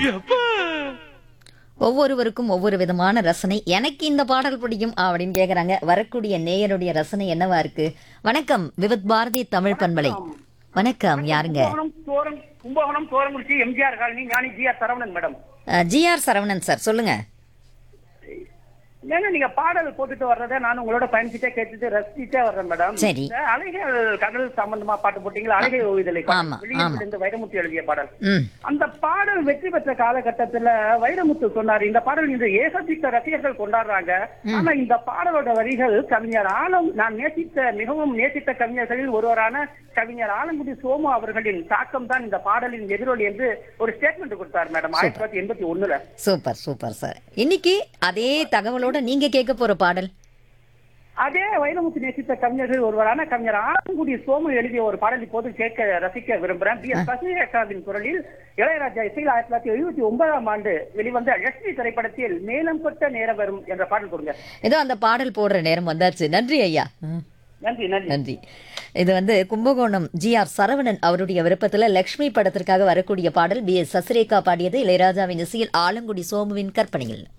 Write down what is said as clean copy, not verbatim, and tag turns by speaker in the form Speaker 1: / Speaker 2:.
Speaker 1: ஒவ்வொருவருக்கும் ஒவ்வொரு விதமான ரசனை. எனக்கு இந்த பாடல் பிடிக்கும் அப்படின்னு கேக்குறாங்க. வரக்கூடிய நேயருடைய ரசனை என்னவா இருக்கு? வணக்கம் விவித் பாரதி தமிழ் பண்பலை. வணக்கம், யாருங்க?
Speaker 2: கும்பகோணம் தோரங்குறிச்சி எம்ஜிஆர் காலனி ஞானி GR Saravanan madam.
Speaker 1: GR Saravanan sir, சொல்லுங்க.
Speaker 2: ஏங்க நீங்க பாடல் போட்டுட்டு வர்றதை நான் உங்களோட பயணிச்சுட்டே கேட்டுட்டு ரசிச்சுட்டே வர்றேன் மேடம்.
Speaker 1: சரி.
Speaker 2: இந்த அலைகள் கடல் சம்பந்தமா பாட்டு போட்டீங்களா? அலைகள் ஓய்தலை
Speaker 1: ஆமா, ஆமா.
Speaker 2: இந்த வைரமுத்து எழுதிய பாடல்.
Speaker 1: ம்.
Speaker 2: அந்த பாடல் வெற்றி பெற்ற காலகட்டத்துல வைரமுத்து சொன்னாரு, இந்த பாடல் இந்த ஏகதிக்க ரசிகர்கள் கொண்டாடுறாங்க. ஆனா இந்த பாடலோட வரிகள் கவிஞர் நான் மிகவும் நேசித்த கவிஞர்களில் ஒருவரான கவிஞர் ஆலங்குடி சோமு அவர்களின் தாக்கம் தான் இந்த பாடலின் எதிரொலி என்று ஒரு ஸ்டேட்மெண்ட் கொடுத்தார் மேடம் 1981.
Speaker 1: Super super sir. இன்னைக்கு அதே தகவலோட நீங்க கேட்க போற பாடல்
Speaker 2: அதே வைரமுத்து நேசித்த கவிஞர்கள் ஒருவரான கவிஞர் ஆலங்குடி சோமு எழுதிய ஒரு பாடல் இப்போது ரசிக்க விரும்புறேன். பி எஸ் சசிரேகாவின் குரலில் இளையராஜா இசையில் 1979 வெளிவந்த லட்சுமி திரைப்படத்தில் மேலம் கொட்ட நேரம் வரும் என்ற பாடல் கொடுங்க.
Speaker 1: ஏதோ அந்த பாடல் போடுற நேரம் வந்தாச்சு. நன்றி ஐயா.
Speaker 2: நன்றி நன்றி
Speaker 1: நன்றி. இது கும்பகோணம் ஜிஆர் சரவணன் அவருடைய விருப்பத்துல லக்ஷ்மி படத்திற்காக வரக்கூடிய பாடல். பி எஸ் சசிரேகா பாடியது, இளையராஜாவின் இசையில் ஆலங்குடி சோமுவின் கற்பனையில்.